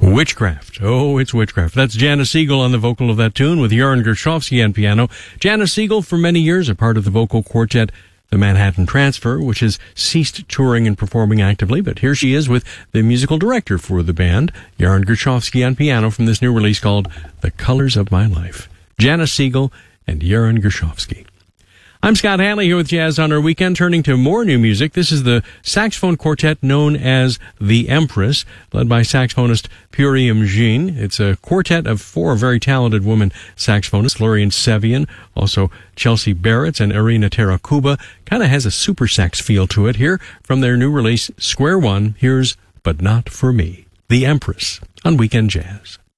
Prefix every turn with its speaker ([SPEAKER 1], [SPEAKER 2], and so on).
[SPEAKER 1] Witchcraft. Oh, it's Witchcraft. That's Janice Siegel on the vocal of that tune with Joran Gershovsky on piano. Janice Siegel, for many years, a part of the vocal quartet The Manhattan Transfer, which has ceased touring and performing actively, but here she is with the musical director for the band, Joran Gershovsky on piano from this new release called The Colors of My Life. Janice Siegel and Joran Gershovsky. I'm Scott Hanley here with Jazz on Our Weekend, turning to more new music. This is the saxophone quartet known as The Empress, led by saxophonist Puriam Jean. It's a quartet of four very talented women saxophonists, Lorian Sevian, also Chelsea Barrett and Irina Terakuba. Kind of has a super sax feel to it here. From their new release, Square One, here's But Not For Me. The Empress on Weekend Jazz.